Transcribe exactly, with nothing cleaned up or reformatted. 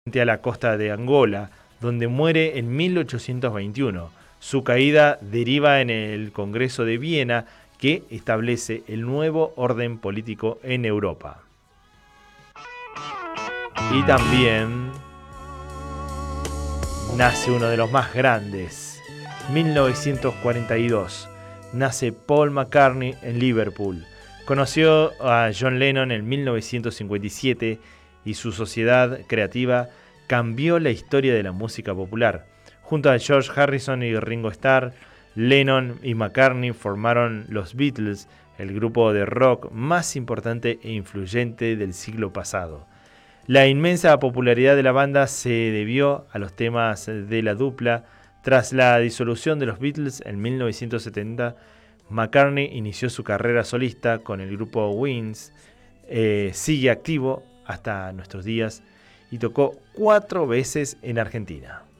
a la costa de Angola, donde muere en mil ochocientos veintiuno. Su caída deriva en el Congreso de Viena, que establece el nuevo orden político en Europa. Y también nace uno de los más grandes. mil novecientos cuarenta y dos. Nace Paul McCartney en Liverpool. Conoció a John Lennon en mil novecientos cincuenta y siete y su sociedad creativa cambió la historia de la música popular. Junto a George Harrison y Ringo Starr, Lennon y McCartney formaron los Beatles, el grupo de rock más importante e influyente del siglo pasado. La inmensa popularidad de la banda se debió a los temas de la dupla. Tras la disolución de los Beatles en mil novecientos setenta, McCartney inició su carrera solista con el grupo Wings. Eh, sigue activo hasta nuestros días y tocó cuatro veces en Argentina.